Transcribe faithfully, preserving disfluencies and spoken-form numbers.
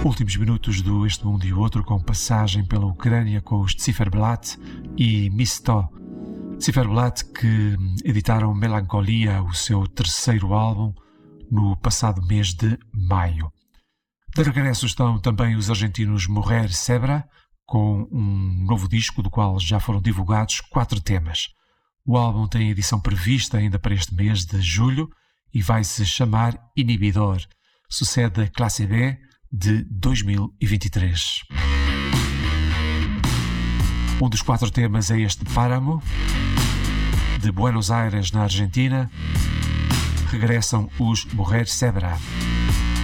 Últimos minutos do Este Mundo e o Outro, com passagem pela Ucrânia com os Zifferblatt e Misto. Zifferblatt, que editaram Melancolia, o seu terceiro álbum, no passado mês de maio. De regresso estão também os argentinos Mujer Zebra, com um novo disco do qual já foram divulgados quatro temas. O álbum tem edição prevista ainda para este mês de julho e vai se chamar Inibidor. Sucede a Classe B de dois mil e vinte e três. Um dos quatro temas é este Páramo, de Buenos Aires, na Argentina. Regressam os Mujer Zebra.